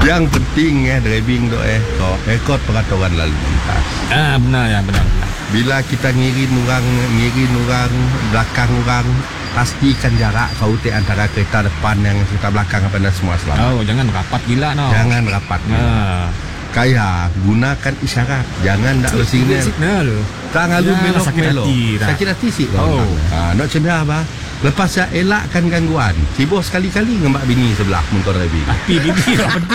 Yang penting driving tu ikut peraturan lalu lintas. Benar ya, benar. Bila kita ngirin orang belakang orang, pastikan jarak kau antara kereta depan yang kereta belakang apa dan semua selamat. Jangan rapat gila Jangan rapat. Kaya gunakan isyarat. Jangan nak signal. Tak ngalu belok belok. Sakit hati sih kau. Nak cemeh apa? Lepas saya elakkan gangguan. Sibuk sekali-kali ngembak bini sebelah motor driving. Tapi bini lah penting.